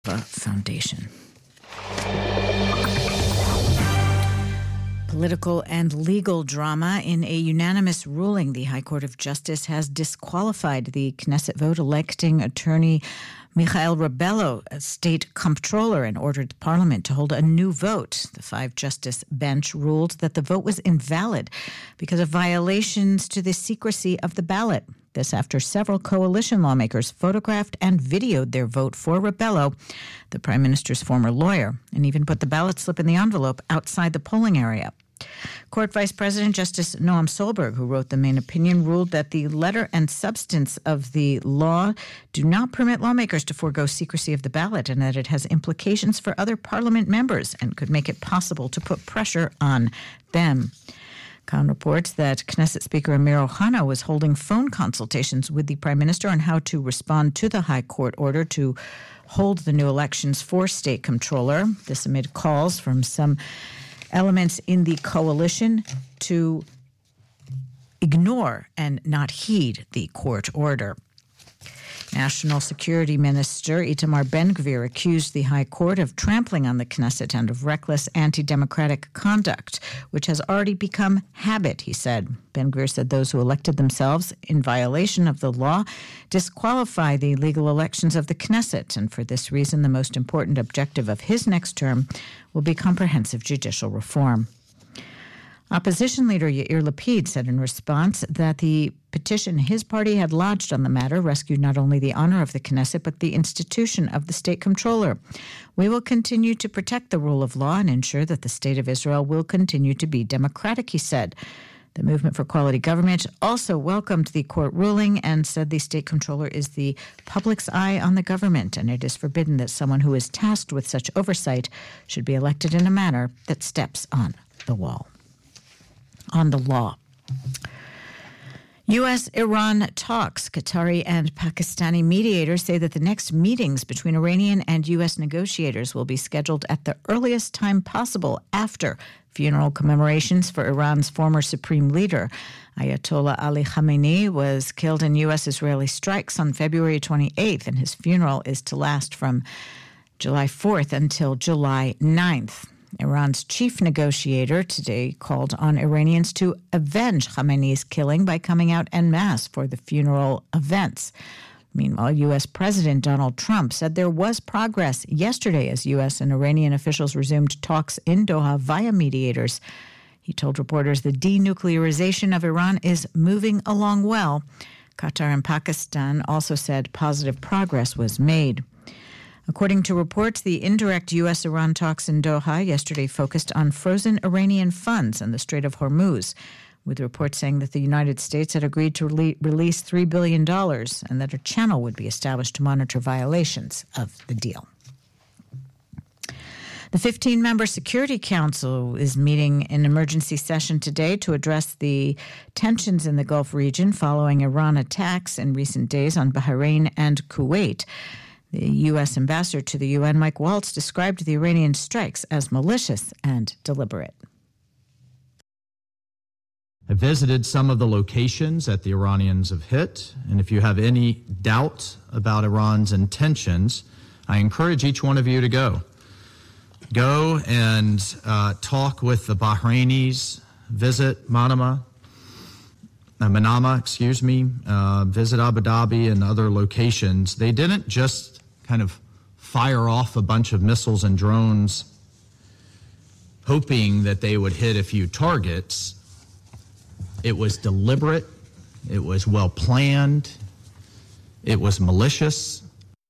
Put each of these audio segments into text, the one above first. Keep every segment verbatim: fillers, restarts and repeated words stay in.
Foundation. Political and legal drama. In a unanimous ruling, the High Court of Justice has disqualified the Knesset vote electing attorney Michael Rebello as state comptroller and ordered Parliament to hold a new vote. The five-justice bench ruled that the vote was invalid because of violations to the secrecy of the ballot. This after several coalition lawmakers photographed and videoed their vote for Rebello, the prime minister's former lawyer, and even put the ballot slip in the envelope outside the polling area. Court Vice President Justice Noam Solberg, who wrote the main opinion, ruled that the letter and substance of the law do not permit lawmakers to forego secrecy of the ballot and that it has implications for other parliament members and could make it possible to put pressure on them. Khan reports that Knesset Speaker Amir Ohana was holding phone consultations with the Prime Minister on how to respond to the High Court order to hold the new elections for State Comptroller. This amid calls from some elements in the coalition to ignore and not heed the court order. National Security Minister Itamar Ben-Gvir accused the High Court of trampling on the Knesset and of reckless anti-democratic conduct, which has already become habit, he said. Ben-Gvir said those who elected themselves in violation of the law disqualify the legal elections of the Knesset, and for this reason the most important objective of his next term will be comprehensive judicial reform. Opposition leader Yair Lapid said in response that the petition his party had lodged on the matter rescued not only the honor of the Knesset, but the institution of the state comptroller. We will continue to protect the rule of law and ensure that the state of Israel will continue to be democratic, he said. The Movement for Quality Government also welcomed the court ruling and said the state comptroller is the public's eye on the government, and it is forbidden that someone who is tasked with such oversight should be elected in a manner that steps on the wall. On the law. U S Iran talks. Qatari and Pakistani mediators say that the next meetings between Iranian and U S negotiators will be scheduled at the earliest time possible after funeral commemorations for Iran's former supreme leader. Ayatollah Ali Khamenei was killed in U S-Israeli strikes on February twenty-eighth, and his funeral is to last from July fourth until July ninth. Iran's chief negotiator today called on Iranians to avenge Khamenei's killing by coming out en masse for the funeral events. Meanwhile, U S. President Donald Trump said there was progress yesterday as U S and Iranian officials resumed talks in Doha via mediators. He told reporters the denuclearization of Iran is moving along well. Qatar and Pakistan also said positive progress was made. According to reports, the indirect U S-Iran talks in Doha yesterday focused on frozen Iranian funds in the Strait of Hormuz, with reports saying that the United States had agreed to rele- release three billion dollars and that a channel would be established to monitor violations of the deal. The fifteen-member Security Council is meeting in emergency session today to address the tensions in the Gulf region following Iran attacks in recent days on Bahrain and Kuwait. The U S ambassador to the U N, Mike Waltz, described the Iranian strikes as malicious and deliberate. I visited some of the locations that the Iranians have hit, and if you have any doubt about Iran's intentions, I encourage each one of you to go. Go and uh, talk with the Bahrainis, visit Manama, uh, Manama, excuse me, uh, visit Abu Dhabi and other locations. They didn't just kind of fire off a bunch of missiles and drones hoping that they would hit a few targets. It was deliberate, it was well planned, it was malicious.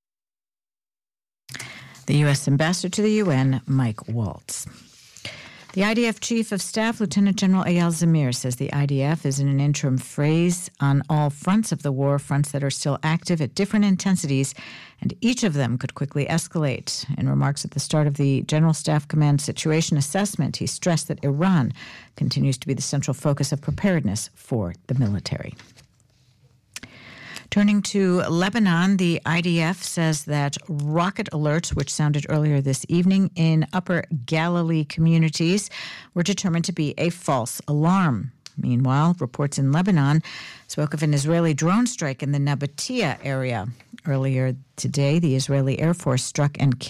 The U S ambassador to the U N, Mike Waltz. The I D F Chief of Staff, Lieutenant General Eyal Zamir, says the I D F is in an interim phase on all fronts of the war, fronts that are still active at different intensities, and each of them could quickly escalate. In remarks at the start of the General Staff Command Situation Assessment, he stressed that Iran continues to be the central focus of preparedness for the military. Turning to Lebanon, the I D F says that rocket alerts, which sounded earlier this evening in Upper Galilee communities, were determined to be a false alarm. Meanwhile, reports in Lebanon spoke of an Israeli drone strike in the Nabatea area. Earlier today, the Israeli Air Force struck and killed